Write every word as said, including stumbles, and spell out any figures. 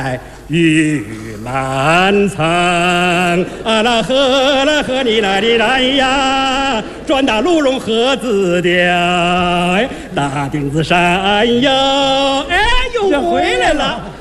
玉兰苍，啊啦呵啦呵你啦你来呀，转大鹿茸鹤子调，大顶子山哟，哎又回来了。